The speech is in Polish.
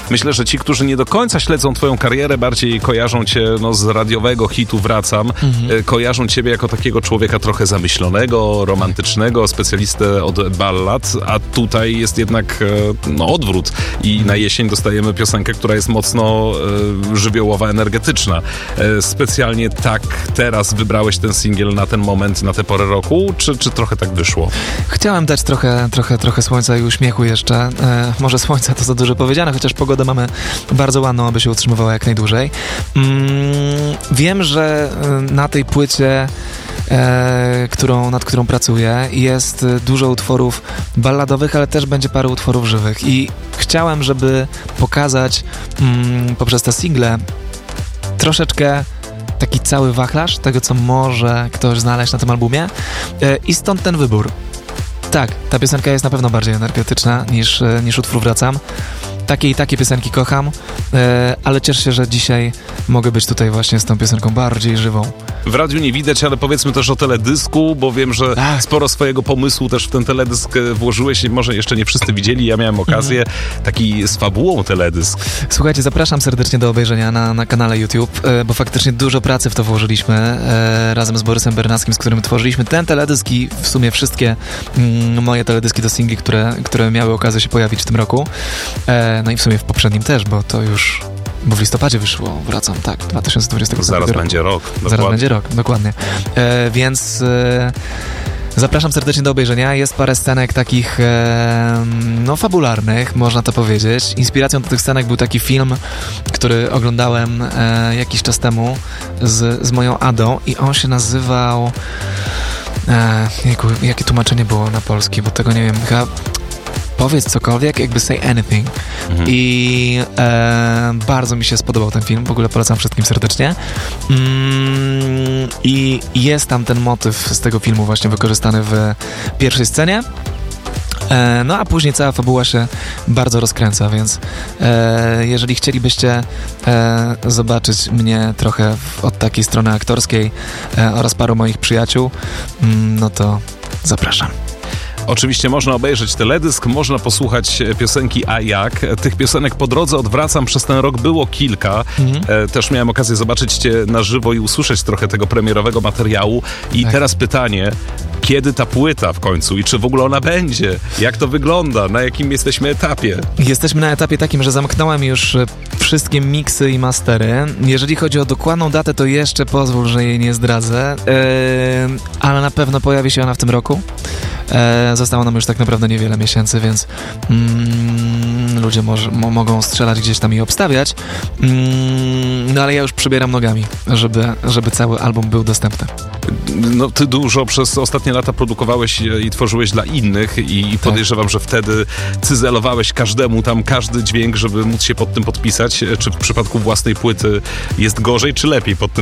Myślę, że ci, którzy nie do końca śledzą twoją karierę, bardziej kojarzą cię z radiowego hitu Wracam, kojarzą ciebie jako takiego człowieka trochę zamyślonego, romantycznego, specjalistę od ballad, a tutaj jest jednak odwrót i na jesień dostajemy piosenkę, która jest mocno żywiołowa, energetyczna. Specjalnie tak teraz wybrałeś ten singiel na ten moment, na tę porę roku, czy trochę tak wyszło? Chciałem dać trochę słońca i uśmiechu jeszcze. Może słońca to za dużo powiedziane, chociaż pogodę mamy bardzo ładną, aby się utrzymywała jak najdłużej. Wiem, że na tej płycie, nad którą pracuję, jest dużo utworów balladowych, ale też będzie parę utworów żywych. I chciałem, żeby pokazać poprzez te single troszeczkę taki cały wachlarz tego, co może ktoś znaleźć na tym albumie. I stąd ten wybór. Tak, ta piosenka jest na pewno bardziej energetyczna niż utwór Wracam. Takie i takie piosenki kocham, ale cieszę się, że dzisiaj mogę być tutaj właśnie z tą piosenką bardziej żywą. W radiu nie widać, ale powiedzmy też o teledysku, bo wiem, że sporo swojego pomysłu też w ten teledysk włożyłeś i może jeszcze nie wszyscy widzieli. Ja miałem okazję, taki z fabułą teledysk. Słuchajcie, zapraszam serdecznie do obejrzenia na kanale YouTube, bo faktycznie dużo pracy w to włożyliśmy razem z Borysem Bernackim, z którym tworzyliśmy ten teledysk i w sumie wszystkie moje teledyski do singli, które miały okazję się pojawić w tym roku. No i w sumie w poprzednim też, bo w listopadzie wyszło, Wracam, tak, 2020 Zaraz będzie rok. Dokładnie. Zaraz będzie rok, dokładnie. Więc zapraszam serdecznie do obejrzenia. Jest parę scenek takich, fabularnych, można to powiedzieć. Inspiracją do tych scenek był taki film, który oglądałem jakiś czas temu z moją Adą i on się nazywał... jakie tłumaczenie było na polski, bo tego nie wiem, chyba Powiedz cokolwiek, jakby say anything. I bardzo mi się spodobał ten film, w ogóle polecam wszystkim serdecznie. I jest tam ten motyw z tego filmu właśnie wykorzystany w pierwszej scenie. No a później cała fabuła się bardzo rozkręca, więc jeżeli chcielibyście zobaczyć mnie trochę od takiej strony aktorskiej oraz paru moich przyjaciół, no to zapraszam. Oczywiście można obejrzeć teledysk, można posłuchać piosenki A jak. Tych piosenek po drodze odwracam przez ten rok było kilka. Też miałem okazję zobaczyć cię na żywo i usłyszeć trochę tego premierowego materiału. I teraz pytanie, kiedy ta płyta w końcu i czy w ogóle ona będzie? Jak to wygląda? Na jakim jesteśmy etapie? Jesteśmy na etapie takim, że zamknąłem już wszystkie miksy i mastery. Jeżeli chodzi o dokładną datę, to jeszcze pozwól, że jej nie zdradzę. Ale na pewno pojawi się ona w tym roku. Zostało nam już tak naprawdę niewiele miesięcy, więc ludzie mogą strzelać gdzieś tam i obstawiać. No ale ja już przybieram nogami, żeby cały album był dostępny. No ty dużo przez ostatnie lata produkowałeś i tworzyłeś dla innych i podejrzewam, że wtedy cyzelowałeś każdy dźwięk, żeby móc się pod tym podpisać. Czy w przypadku własnej płyty jest gorzej, czy lepiej pod tym